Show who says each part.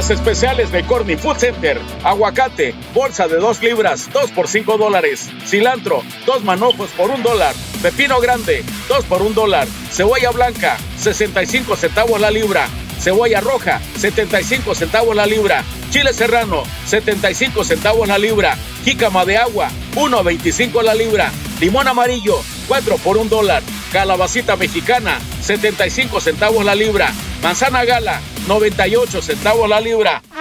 Speaker 1: Los especiales de Corny Food Center. Aguacate, bolsa de 2 libras, 2 por $5. Cilantro, 2 manojos por $1. Pepino grande, 2 por $1. Cebolla blanca, 65 centavos la libra. Cebolla roja, 75 centavos la libra. Chile serrano, 75 centavos la libra. Jícama de agua, 1.25 la libra. Limón amarillo, 4 por $1. Calabacita mexicana, 75 centavos la libra. Manzana gala, 98 centavos la libra.